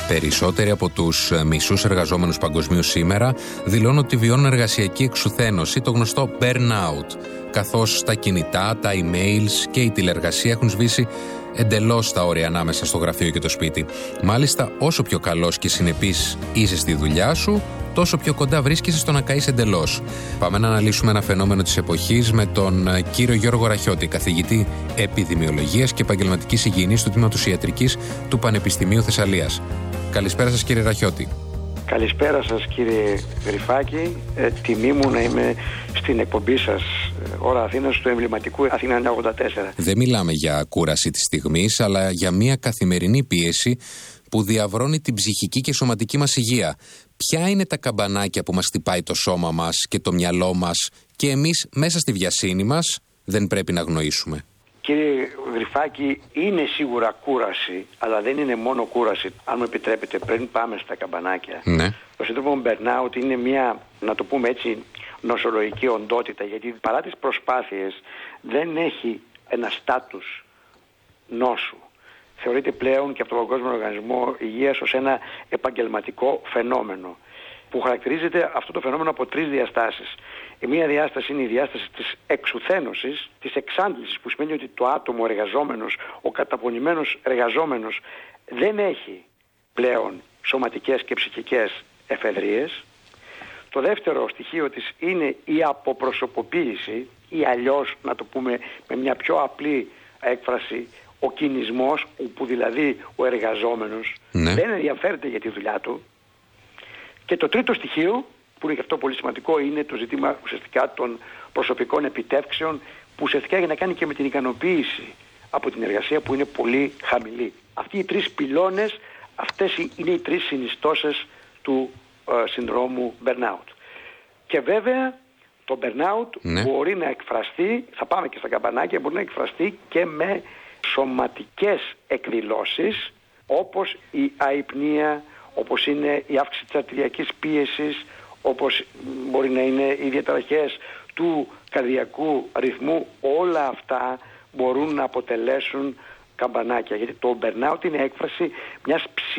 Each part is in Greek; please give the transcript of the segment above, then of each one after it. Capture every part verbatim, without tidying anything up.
Περισσότεροι από τους μισούς εργαζόμενους παγκοσμίως σήμερα δηλώνουν ότι βιώνουν εργασιακή εξουθένωση, το γνωστό burnout, καθώς τα κινητά, τα emails και η τηλεργασία έχουν σβήσει εντελώς τα όρια ανάμεσα στο γραφείο και το σπίτι. Μάλιστα, όσο πιο καλός και συνεπής είσαι στη δουλειά σου, τόσο πιο κοντά βρίσκεσαι στο να καείς εντελώς. Πάμε να αναλύσουμε ένα φαινόμενο της εποχής με τον κύριο Γιώργο Ραχιώτη, καθηγητή επιδημιολογίας και επαγγελματικής υγιεινής του Τμήματος Ιατρικής του Πανεπιστημίου Θεσσαλίας. Καλησπέρα σας, κύριε Ραχιώτη. Καλησπέρα σας, κύριε Γρυφάκη. Ε, τιμή μου να είμαι στην εκπομπή σας, Ώρα Αθήνας, του εμβληματικού Αθήνα ογδόντα τέσσερα. Δεν μιλάμε για κούραση της στιγμής, αλλά για μια καθημερινή πίεση που διαβρώνει την ψυχική και σωματική μας υγεία. Ποια είναι τα καμπανάκια που μας χτυπάει το σώμα μας και το μυαλό μας και εμείς μέσα στη βιασύνη μας δεν πρέπει να αγνοήσουμε? Κύριε Γρυφάκη, είναι σίγουρα κούραση, αλλά δεν είναι μόνο κούραση. Αν μου επιτρέπετε, πριν πάμε στα καμπανάκια, ναι. Το σύνδρομο burnout είναι μια, να το πούμε έτσι, νοσολογική οντότητα, γιατί παρά τις προσπάθειες δεν έχει ένα στάτους νόσου. Θεωρείται πλέον και από τον Παγκόσμιο Οργανισμό Υγείας ως ένα επαγγελματικό φαινόμενο, που χαρακτηρίζεται αυτό το φαινόμενο από τρεις διαστάσεις. Η μία διάσταση είναι η διάσταση της εξουθένωσης, της εξάντλησης, που σημαίνει ότι το άτομο εργαζόμενος, ο καταπονημένος εργαζόμενος δεν έχει πλέον σωματικές και ψυχικές εφεδρίες. Το δεύτερο στοιχείο της είναι η αποπροσωποποίηση, ή αλλιώς, να το πούμε με μια πιο απλή έκφραση, ο κινησμός, όπου δηλαδή ο εργαζόμενος ναι. δεν ενδιαφέρεται για τη δουλειά του. Και το τρίτο στοιχείο, που είναι και αυτό πολύ σημαντικό, είναι το ζήτημα ουσιαστικά των προσωπικών επιτεύξεων, που ουσιαστικά έχει να κάνει και με την ικανοποίηση από την εργασία, που είναι πολύ χαμηλή. Αυτοί οι τρεις πυλώνες, αυτές είναι οι τρεις συνιστώσεις του ε, συνδρόμου burnout. Και βέβαια το burnout ναι. μπορεί να εκφραστεί, θα πάμε και στα καμπανάκια, μπορεί να εκφραστεί και με σωματικές εκδηλώσεις, όπως η αϊπνία, όπως είναι η αύξηση της αρτηριακής πίεσης, όπως μπορεί να είναι οι διαταραχές του καρδιακού ρυθμού. Όλα αυτά μπορούν να αποτελέσουν καμπανάκια, γιατί το burnout είναι έκφραση μιας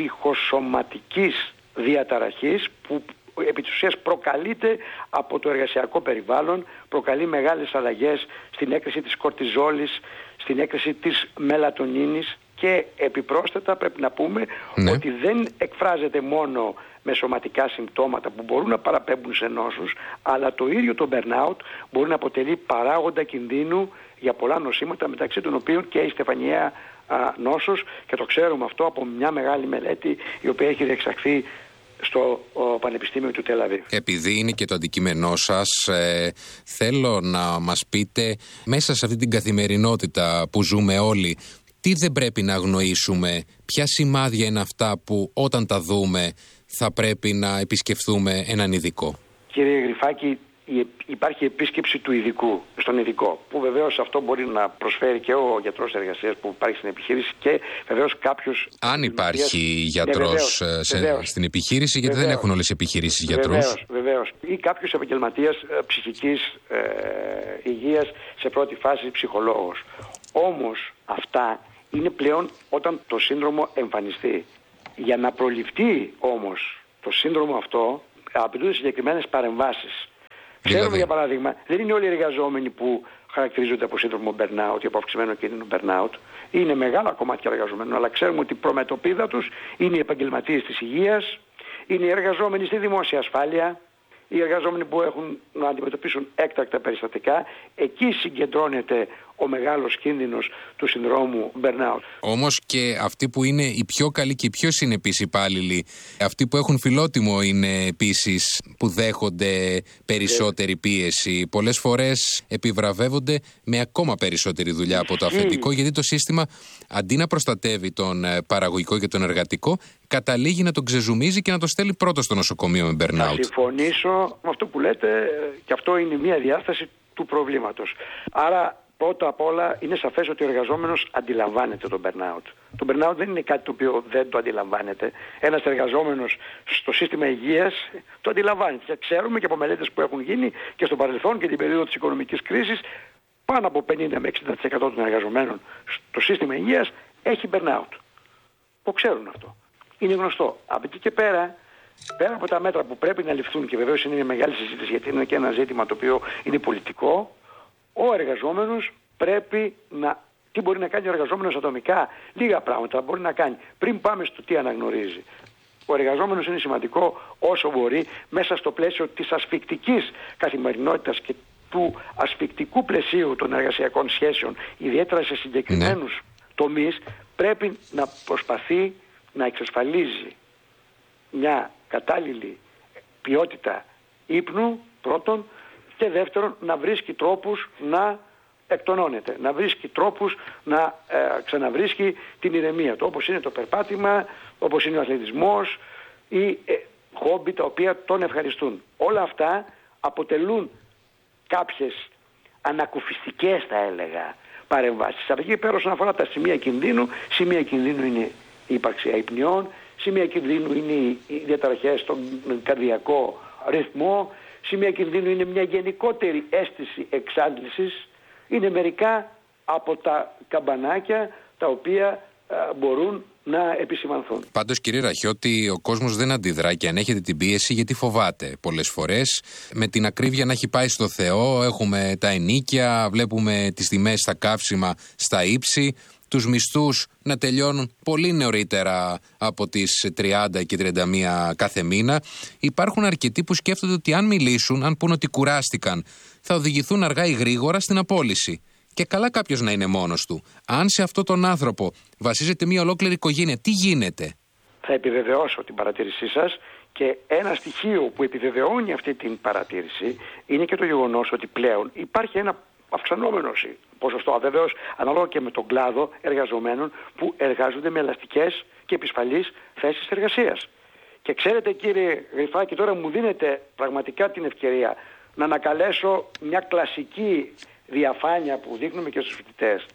ψυχοσωματικής διαταραχής που επί της ουσίας προκαλείται από το εργασιακό περιβάλλον, προκαλεί μεγάλες αλλαγές στην έκρηση της κορτιζόλης, στην έκρηση της μελατονίνης, και επιπρόσθετα πρέπει να πούμε ναι. ότι δεν εκφράζεται μόνο με σωματικά συμπτώματα που μπορούν να παραπέμπουν σε νόσους, αλλά το ίδιο το burnout μπορεί να αποτελεί παράγοντα κινδύνου για πολλά νοσήματα, μεταξύ των οποίων και η στεφανιαία νόσος, και το ξέρουμε αυτό από μια μεγάλη μελέτη η οποία έχει διεξαχθεί στο ο, Πανεπιστήμιο του Τελαβίβ. Επειδή είναι και το αντικείμενό σας, ε, θέλω να μας πείτε, μέσα σε αυτή την καθημερινότητα που ζούμε όλοι, τι δεν πρέπει να αγνοήσουμε, ποια σημάδια είναι αυτά που όταν τα δούμε θα πρέπει να επισκεφθούμε έναν ειδικό? Κύριε Γρυφάκη, υπάρχει επίσκεψη του ειδικού, στον ειδικό, που βεβαίως αυτό μπορεί να προσφέρει και ο γιατρός εργασίας που υπάρχει στην επιχείρηση, και βεβαίως κάποιος... Αν υπάρχει γιατρός ναι, βεβαίως, σε, βεβαίως, στην επιχείρηση, γιατί βεβαίως, δεν έχουν όλες οι επιχειρήσεις γιατρούς. Βεβαίως, βεβαίως. Ή κάποιος επαγγελματίας ε, ψυχικής ε, υγείας, σε πρώτη φάση ψυχολόγος. Όμως αυτά είναι πλέον όταν το σύνδρομο εμφανιστεί. Για να προληφθεί όμως το σύνδρομο αυτό, απαιτούνται συγκεκριμένες παρεμβάσεις. Δηλαδή. Ξέρουμε, για παράδειγμα, δεν είναι όλοι οι εργαζόμενοι που χαρακτηρίζονται από σύνδρομο burnout ή από αυξημένο κίνδυνο burnout. Είναι μεγάλα κομμάτια εργαζομένων, αλλά ξέρουμε ότι η προμετωπίδα τους είναι οι επαγγελματίες της υγείας, είναι οι εργαζόμενοι στη δημόσια ασφάλεια, οι εργαζόμενοι που έχουν να αντιμετωπίσουν έκτακτα περιστατικά. Εκεί συγκεντρώνεται ο μεγάλος κίνδυνος του συνδρόμου burnout. Όμως και αυτοί που είναι οι πιο καλοί και οι πιο συνεπείς υπάλληλοι, αυτοί που έχουν φιλότιμο, είναι επίσης που δέχονται περισσότερη πίεση. Πολλές φορές επιβραβεύονται με ακόμα περισσότερη δουλειά από το αφεντικό, γιατί το σύστημα αντί να προστατεύει τον παραγωγικό και τον εργατικό, καταλήγει να τον ξεζουμίζει και να το στέλνει πρώτο στο νοσοκομείο με burnout. Θα συμφωνήσω με αυτό που λέτε, και αυτό είναι μια διάσταση του προβλήματος. Άρα πρώτα απ' όλα είναι σαφές ότι ο εργαζόμενος αντιλαμβάνεται τον burnout. Το burnout δεν είναι κάτι το οποίο δεν το αντιλαμβάνεται. Ένας εργαζόμενος στο σύστημα υγείας το αντιλαμβάνεται. Και ξέρουμε και από μελέτες που έχουν γίνει και στο παρελθόν και την περίοδο της οικονομικής κρίσης, πάνω από πενήντα με εξήντα τοις εκατό των εργαζομένων στο σύστημα υγείας έχει burnout. Το ξέρουν αυτό. Είναι γνωστό. Από εκεί και πέρα, πέρα από τα μέτρα που πρέπει να ληφθούν, και βεβαίως είναι μια μεγάλη συζήτηση γιατί είναι και ένα ζήτημα το οποίο είναι πολιτικό, ο εργαζόμενος πρέπει να... Τι μπορεί να κάνει ο εργαζόμενος ατομικά? Λίγα πράγματα μπορεί να κάνει. Πριν πάμε στο τι αναγνωρίζει. Ο εργαζόμενος είναι σημαντικό όσο μπορεί μέσα στο πλαίσιο της ασφικτικής καθημερινότητας και του ασφικτικού πλαισίου των εργασιακών σχέσεων, ιδιαίτερα σε συγκεκριμένους ναι. τομείς, πρέπει να προσπαθεί να εξασφαλίζει μια κατάλληλη ποιότητα ύπνου πρώτον, και δεύτερον να βρίσκει τρόπους να εκτονώνεται, να βρίσκει τρόπους να ε, ξαναβρίσκει την ηρεμία του, όπως είναι το περπάτημα, όπως είναι ο αθλητισμός ή ε, χόμπι τα οποία τον ευχαριστούν. Όλα αυτά αποτελούν κάποιες ανακουφιστικές, θα έλεγα, παρεμβάσεις. Από εκεί πέρα, όσον αφορά τα σημεία κινδύνου, σημεία κινδύνου είναι η ύπαρξη αϊπνιών, σημεία κινδύνου είναι οι διαταραχές στον καρδιακό ρυθμό, σημεία κινδύνου είναι μια γενικότερη αίσθηση εξάντλησης. Είναι μερικά από τα καμπανάκια τα οποία α, μπορούν να επισημανθούν. Πάντως, κύριε Ραχιώτη, ο κόσμος δεν αντιδρά και ανέχεται την πίεση γιατί φοβάται πολλές φορές. Με την ακρίβεια να έχει πάει στο Θεό, έχουμε τα ενοίκια, βλέπουμε τις τιμές στα καύσιμα στα ύψη, τους μισθούς να τελειώνουν πολύ νωρίτερα από τις τριάντα και τριάντα μία κάθε μήνα. Υπάρχουν αρκετοί που σκέφτονται ότι αν μιλήσουν, αν πούν ότι κουράστηκαν, θα οδηγηθούν αργά ή γρήγορα στην απόλυση. Και καλά κάποιος να είναι μόνος του. Αν σε αυτόν τον άνθρωπο βασίζεται μια ολόκληρη οικογένεια, τι γίνεται? Θα επιβεβαιώσω την παρατήρησή σας, και ένα στοιχείο που επιβεβαιώνει αυτή την παρατήρηση είναι και το γεγονός ότι πλέον υπάρχει ένα αυξανόμενο ποσοστό, αβέβαιος, ανάλογα και με τον κλάδο εργαζομένων που εργάζονται με ελαστικές και επισφαλείς θέσεις εργασίας. Και ξέρετε, κύριε Γρυφάκη, τώρα μου δίνετε πραγματικά την ευκαιρία να ανακαλέσω μια κλασική διαφάνεια που δείχνουμε και στους φοιτητές,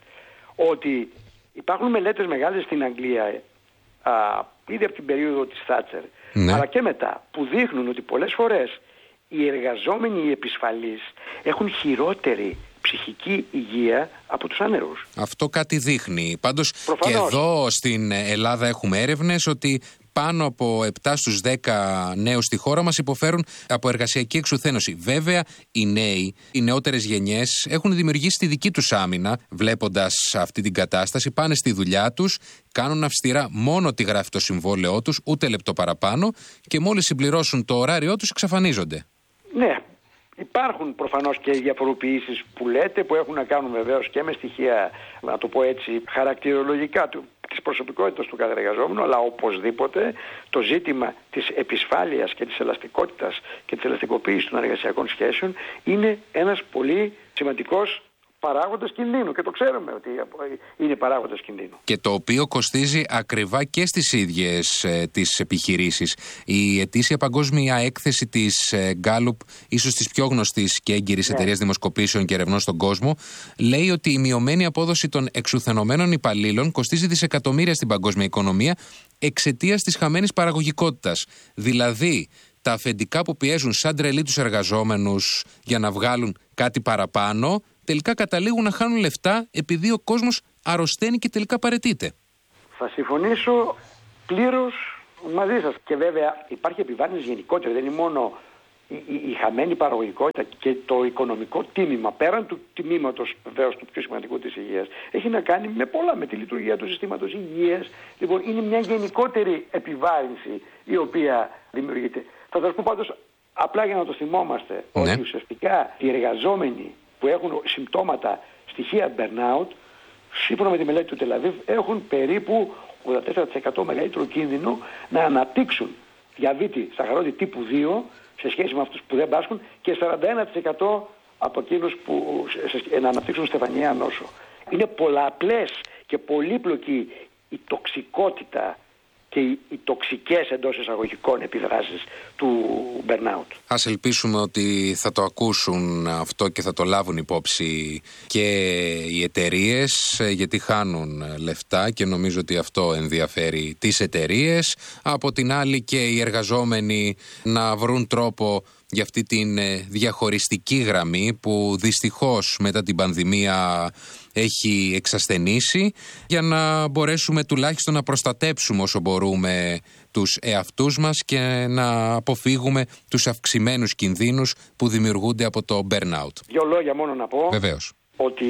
ότι υπάρχουν μελέτες μεγάλες στην Αγγλία α, ήδη από την περίοδο της Θάτσερ, ναι. αλλά και μετά, που δείχνουν ότι πολλές φορές οι εργαζόμενοι οι επισφαλείς έχουν χειρότερη ψυχική υγεία από τους άνεργους. Αυτό κάτι δείχνει. Πάντως Προφανώς. Και εδώ στην Ελλάδα έχουμε έρευνες ότι πάνω από επτά στους δέκα νέους στη χώρα μας υποφέρουν από εργασιακή εξουθένωση. Βέβαια, οι νέοι, οι νεότερες γενιές έχουν δημιουργήσει τη δική τους άμυνα, βλέποντας αυτή την κατάσταση, πάνε στη δουλειά τους, κάνουν αυστηρά μόνο τι γράφει το συμβόλαιό τους, ούτε λεπτό παραπάνω, και μόλις συμπληρώσουν το ωράριό τους εξαφανίζονται. Ναι. Υπάρχουν προφανώς και διαφοροποιήσεις που λέτε, που έχουν να κάνουν βεβαίως και με στοιχεία, να το πω έτσι, χαρακτηρολογικά του, της προσωπικότητας του κάθε εργαζόμενου, αλλά οπωσδήποτε το ζήτημα της επισφάλειας και της ελαστικότητας και της ελαστικοποίησης των εργασιακών σχέσεων είναι ένας πολύ σημαντικός παράγοντας κινδύνου, και το ξέρουμε ότι είναι παράγοντας κινδύνου. Και το οποίο κοστίζει ακριβά και στις ίδιες ε, τις επιχειρήσεις. Η ετήσια παγκόσμια έκθεση της ε, Gallup, ίσως της πιο γνωστής και έγκυρης ναι. εταιρείας δημοσκοπήσεων και ερευνών στον κόσμο, λέει ότι η μειωμένη απόδοση των εξουθενωμένων υπαλλήλων κοστίζει δισεκατομμύρια στην παγκόσμια οικονομία εξαιτίας της χαμένης παραγωγικότητας. Δηλαδή, τα αφεντικά που πιέζουν σαν τρελοί τους εργαζόμενους για να βγάλουν κάτι παραπάνω, τελικά καταλήγουν να χάνουν λεφτά επειδή ο κόσμος αρρωσταίνει και τελικά παραιτείται. Θα συμφωνήσω πλήρως μαζί σας. Και βέβαια υπάρχει επιβάρυνση γενικότερη. Δεν είναι μόνο η, η, η χαμένη παραγωγικότητα και το οικονομικό τίμημα, πέραν του τιμήματος βεβαίως του πιο σημαντικού της υγείας, έχει να κάνει με πολλά, με τη λειτουργία του συστήματος υγείας. Λοιπόν, είναι μια γενικότερη επιβάρυνση η οποία δημιουργείται. Θα σας πω πάντως, απλά για να το θυμόμαστε, ναι. ότι ουσιαστικά οι εργαζόμενοι που έχουν συμπτώματα, στοιχεία burnout, σύμφωνα με τη μελέτη του Τελαβίβ, έχουν περίπου ογδόντα τέσσερα τοις εκατό μεγαλύτερο κίνδυνο να αναπτύξουν διαβήτη σαχαρώδη τύπου δύο σε σχέση με αυτούς που δεν πάσχουν, και σαράντα ένα τοις εκατό από εκείνους που σε, να αναπτύξουν στεφανιαία νόσο. Είναι πολλαπλές και πολύπλοκη η τοξικότητα και οι, οι τοξικές εντός εισαγωγικών επιδράσεις του burnout. Ας ελπίσουμε ότι θα το ακούσουν αυτό και θα το λάβουν υπόψη και οι εταιρείες, γιατί χάνουν λεφτά και νομίζω ότι αυτό ενδιαφέρει τις εταιρείες. Από την άλλη και οι εργαζόμενοι να βρουν τρόπο για αυτή την διαχωριστική γραμμή που δυστυχώς μετά την πανδημία έχει εξασθενήσει, για να μπορέσουμε τουλάχιστον να προστατέψουμε όσο μπορούμε τους εαυτούς μας και να αποφύγουμε τους αυξημένους κινδύνους που δημιουργούνται από το burnout. Δύο λόγια μόνο να πω. Βεβαίως. Ότι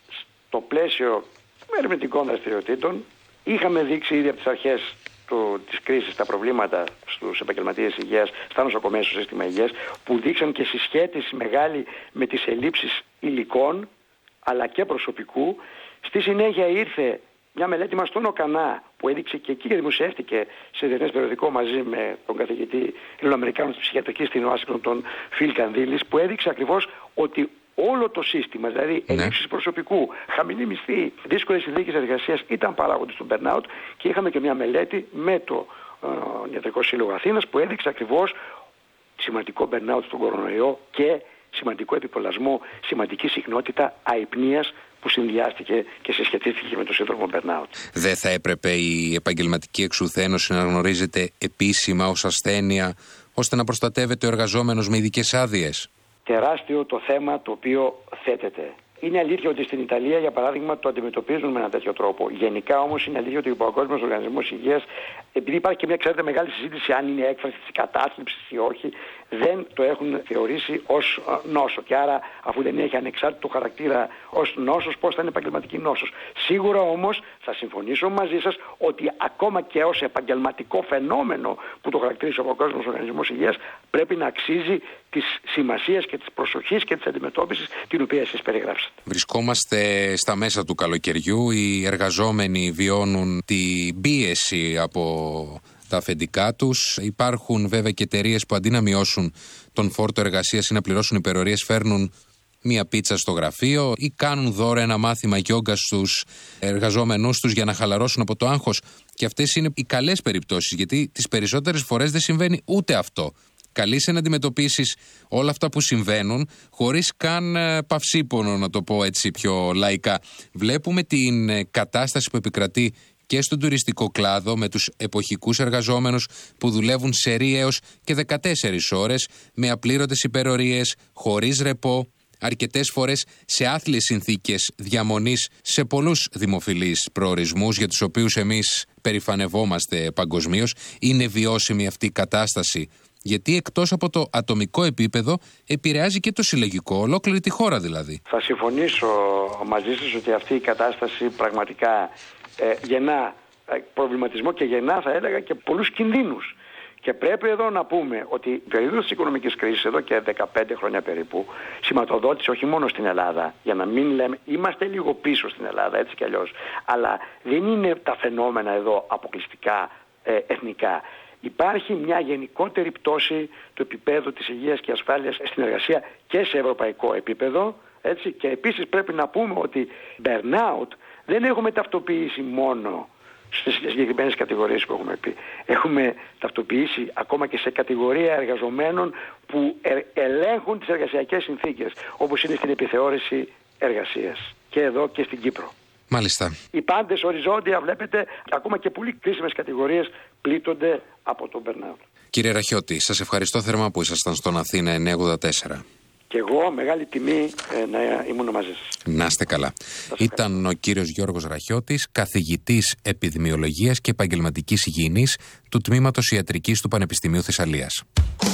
στο πλαίσιο ερευνητικών δραστηριοτήτων είχαμε δείξει ήδη από τις αρχές του, της κρίσης τα προβλήματα στους επαγγελματίες υγείας, στα νοσοκομεία, στο σύστημα υγείας, που δείξαν και συσχέτιση μεγάλη με τις ελλείψεις υλικών αλλά και προσωπικού. Στη συνέχεια ήρθε μια μελέτη μας στον ΟΚΑΝΑ που έδειξε και εκεί και δημοσιεύτηκε σε διεθνές περιοδικό μαζί με τον καθηγητή Ελληνοαμερικάνος της ψυχιατρικής στην Ουάσιγκτον, τον Φιλ Κανδύλης, που έδειξε ακριβώς ότι όλο το σύστημα, δηλαδή ναι. ελλείψεις προσωπικού, χαμηλή μισθή, δύσκολες συνθήκες εργασίας ήταν παράγοντες του burnout, και είχαμε και μια μελέτη με το ε, Ιατρικό Σύλλογο Αθήνας που έδειξε ακριβώς σημαντικό burnout στον κορονοϊό και σημαντικό επιπολασμό, σημαντική συχνότητα αϊπνίας που συνδυάστηκε και συσχετίστηκε με το σύνδρομο burnout. Δεν θα έπρεπε η επαγγελματική εξουθένωση να γνωρίζεται επίσημα ως ασθένεια, ώστε να προστατεύεται ο εργαζόμενος με ειδικές άδειες? Τεράστιο το θέμα το οποίο θέτεται. Είναι αλήθεια ότι στην Ιταλία, για παράδειγμα, το αντιμετωπίζουν με έναν τέτοιο τρόπο. Γενικά όμως είναι αλήθεια ότι ο Παγκόσμιος Οργανισμός Υγείας, επειδή υπάρχει και μια ξέρετε μεγάλη συζήτηση αν είναι έκφραση της κατάθλιψης ή όχι, δεν το έχουν θεωρήσει ως νόσο. Και άρα, αφού δεν έχει ανεξάρτητο χαρακτήρα ως νόσος, πώς θα είναι επαγγελματική νόσος? Σίγουρα όμως θα συμφωνήσω μαζί σας ότι ακόμα και ως επαγγελματικό φαινόμενο που το χαρακτηρίζει ο Παγκόσμιος Οργανισμός Υγείας, πρέπει να αξίζει της σημασίας και της προσοχής και της αντιμετώπισης την οποία εσείς περιγράψατε. Βρισκόμαστε στα μέσα του καλοκαιριού. Οι εργαζόμενοι βιώνουν την πίεση από τα αφεντικά τους. Υπάρχουν βέβαια και εταιρείες που αντί να μειώσουν τον φόρτο εργασίας ή να πληρώσουν υπερορίες, φέρνουν μία πίτσα στο γραφείο ή κάνουν δώρα ένα μάθημα γιόγκα στους εργαζόμενούς τους για να χαλαρώσουν από το άγχος. Και αυτές είναι οι καλές περιπτώσεις, γιατί τις περισσότερες φορές δεν συμβαίνει ούτε αυτό. Καλείσαι να αντιμετωπίσεις όλα αυτά που συμβαίνουν χωρίς καν ε, παυσίπονο, να το πω έτσι πιο λαϊκά. Βλέπουμε την ε, κατάσταση που επικρατεί και στον τουριστικό κλάδο με τους εποχικούς εργαζόμενους που δουλεύουν σερί έως και δεκατέσσερις ώρες με απλήρωτες υπερορίες, χωρίς ρεπό, αρκετές φορές σε άθλιες συνθήκες διαμονής σε πολλούς δημοφιλείς προορισμούς για τους οποίους εμείς περηφανευόμαστε παγκοσμίως. Είναι βιώσιμη αυτή η κατάσταση? Γιατί εκτός από το ατομικό επίπεδο επηρεάζει και το συλλογικό, ολόκληρη τη χώρα δηλαδή. Θα συμφωνήσω μαζί σας ότι αυτή η κατάσταση πραγματικά ε, γεννά ε, προβληματισμό και γεννά, θα έλεγα, και πολλούς κινδύνους. Και πρέπει εδώ να πούμε ότι η περίοδος της οικονομικής κρίσης, εδώ και δεκαπέντε χρόνια περίπου, σηματοδότησε όχι μόνο στην Ελλάδα, για να μην λέμε, είμαστε λίγο πίσω στην Ελλάδα, έτσι κι αλλιώς, αλλά δεν είναι τα φαινόμενα εδώ αποκλειστικά ε, εθνικά. Υπάρχει μια γενικότερη πτώση του επίπεδου της υγείας και ασφάλειας στην εργασία και σε ευρωπαϊκό επίπεδο, έτσι, και επίσης πρέπει να πούμε ότι burnout δεν έχουμε ταυτοποιήσει μόνο στις συγκεκριμένες κατηγορίες που έχουμε πει. Έχουμε ταυτοποιήσει ακόμα και σε κατηγορία εργαζομένων που ε, ελέγχουν τις εργασιακές συνθήκες, όπως είναι στην επιθεώρηση εργασίας και εδώ και στην Κύπρο. Μάλιστα. Οι πάντες οριζόντια, βλέπετε, ακόμα και πολύ κρίσιμες κατηγορίες πλήττονται από το burnout. Κύριε Ραχιώτη, σας ευχαριστώ θερμά που ήσασταν στον Αθήνα εννιακόσια ογδόντα τέσσερα. Και εγώ μεγάλη τιμή ε, να ήμουν μαζί σας. Να είστε καλά. Ήταν ο κύριος Γιώργος Ραχιώτης, καθηγητής επιδημιολογίας και επαγγελματικής υγιεινής του Τμήματος Ιατρικής του Πανεπιστημίου Θεσσαλίας.